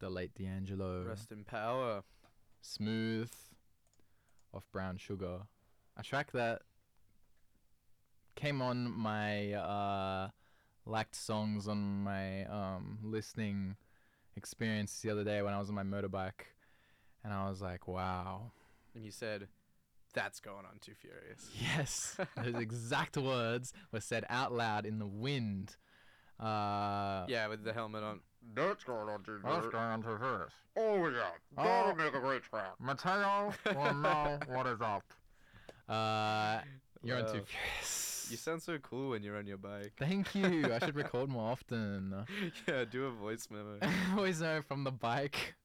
the late D'Angelo. Rest in power. Smooth off Brown Sugar. A track that came on my liked songs on my listening experience the other day when I was on my motorbike, and I was like, wow. And you said, that's going on Too Furious. Yes, those exact words were said out loud in the wind. Yeah, with the helmet on. That's going on to What's going on to this? Oh yeah, gotta make a great track. Mateo will know what is up. You're on Too Wow. Furious. You sound so cool when you're on your bike. Thank you. I should record more often. Yeah, do a voice memo. Always know from the bike.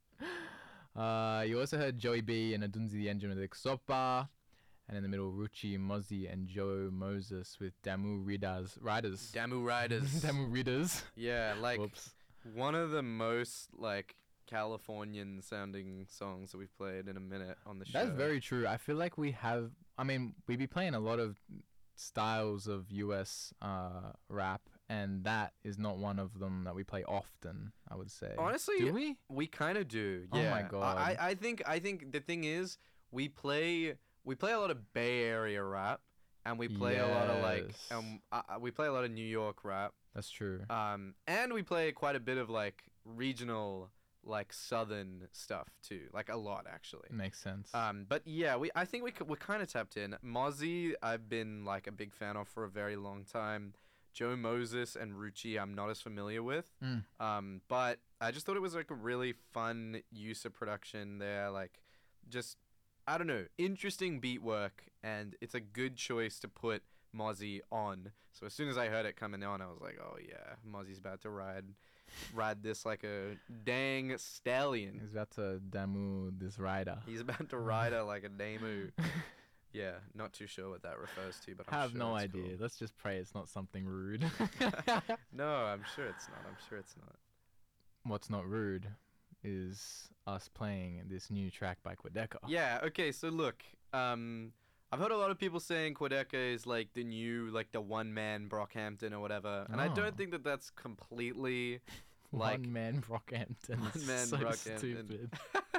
You also heard Joey B and Adunzi the Engine with Xopa. And in the middle, Ruchi, Mozzie, and Joe Moses with Damu Riders. Damu Riders. Damu Riders. Yeah, like Whoops. one of the most like Californian sounding songs that we've played in a minute on the show. That's very true. I feel like we be playing a lot of styles of US rap, and that is not one of them that we play often, I would say. Honestly, do we? We kind of do. Oh Yeah. my God. I think the thing is we play a lot of Bay Area rap, and we play a lot of like Yes. we play a lot of New York rap. That's true. And we play quite a bit of like regional, like southern stuff too, like a lot actually. Makes sense. But yeah, I think we're kind of tapped in. Mozzie, I've been like a big fan of for a very long time. Joe Moses and Ruchi, I'm not as familiar with. But I just thought it was like a really fun use of production there. Like, just, I don't know, interesting beat work, and it's a good choice to put Mozzie on. So as soon as I heard it coming on, I was like, oh yeah, Mozzie's about to ride this like a dang stallion. He's about to Damu this rider. He's about to ride her like a damu. Yeah, not too sure what that refers to, but I I'm have sure no it's idea. cool. Let's just pray it's not something rude. No, I'm sure it's not. What's not rude is us playing this new track by Quadeca. Yeah, okay, so look, I've heard a lot of people saying Quadeca is like the new, like the one-man Brockhampton or whatever, and I Oh. don't think that that's completely, like... One man Brockhampton. One It's man so Brockhampton. stupid.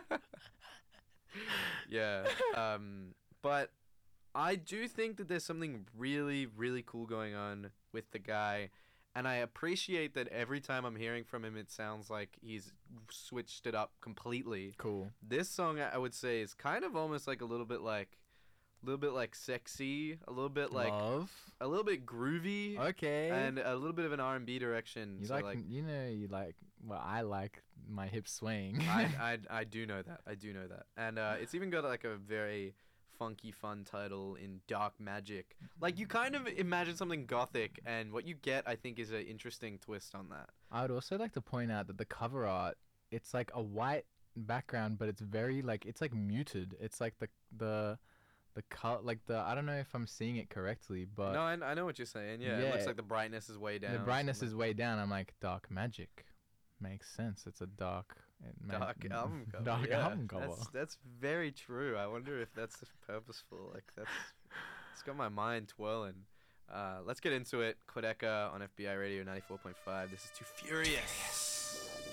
Yeah, but I do think that there's something really, really cool going on with the guy, and I appreciate that every time I'm hearing from him, it sounds like he's switched it up completely. Cool. This song, I would say, is kind of almost like a little bit like sexy, a little bit like Love. a little bit groovy, Okay. and a little bit of an R&B direction. you So like, you like, well, I like my hips swaying. I do know that. I do know that. And it's even got like a very funky, fun title in Dark Magic. Like, you kind of imagine something gothic, and what you get, I think, is an interesting twist on that. I would also like to point out that the cover art, it's like a white background, but it's very like, it's like muted. It's like the color, like I don't know if I'm seeing it correctly, but No, I know what you're saying. Yeah, it yeah, looks like the brightness is way down. the brightness is something. way down. I'm like, Dark Magic. Makes sense. It's a dark... Dark album cover. Dark yeah, album cover. That's very true. I wonder if that's purposeful. Like, it's got my mind twirling. Let's get into it. Quadeca on FBI Radio 94.5. This is Too Furious.